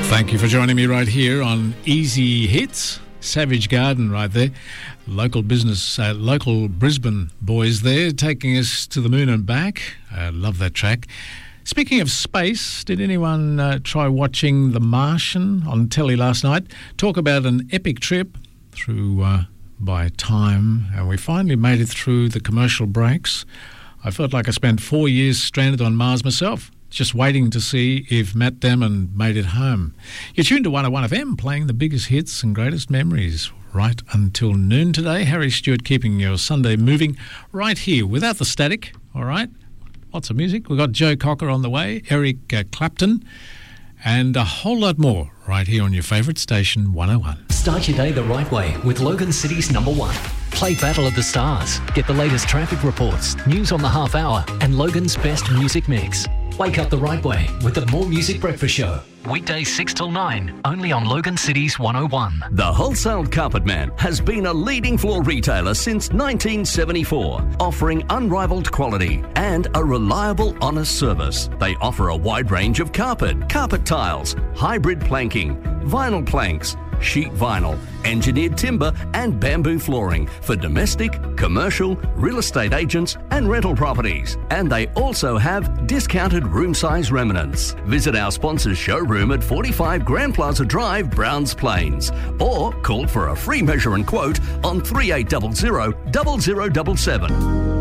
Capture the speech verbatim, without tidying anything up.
Thank you for joining me right here on Easy Hits. Savage Garden right there. Local business, uh, local Brisbane boys there taking us to the moon and back. I love that track. Speaking of space, did anyone uh, try watching The Martian on telly last night? Talk about an epic trip through uh, by time, and we finally made it through the commercial breaks. I felt like I spent four years stranded on Mars myself, just waiting to see if Matt Damon made it home. You're tuned to one oh one F M, playing the biggest hits and greatest memories right until noon today. Harry Stewart keeping your Sunday moving right here without the static, all right? Lots of music. We've got Joe Cocker on the way, Eric uh, Clapton, and a whole lot more right here on your favourite station, one oh one. Start your day the right way with Logan City's number one. Play Battle of the Stars. Get the latest traffic reports, news on the half hour, and Logan's best music mix. Wake up the right way with the More Music Breakfast Show. Weekdays six till nine, only on Logan City's one oh one. The Wholesale Carpet Man has been a leading floor retailer since nineteen seventy-four, offering unrivaled quality and a reliable, honest service. They offer a wide range of carpet, carpet tiles, hybrid planking, vinyl planks, sheet vinyl, engineered timber and bamboo flooring for domestic, commercial, real estate agents and rental properties. And they also have discounted room size remnants. Visit our sponsors showroom at forty-five Grand Plaza Drive, Browns Plains, or call for a free measure and quote on three eight zero zero, zero zero seven seven.